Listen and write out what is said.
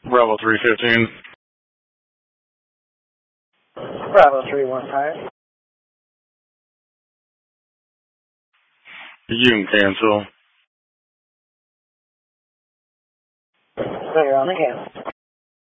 Bravo 315. Bravo 315. You can cancel. So you're on the cancel.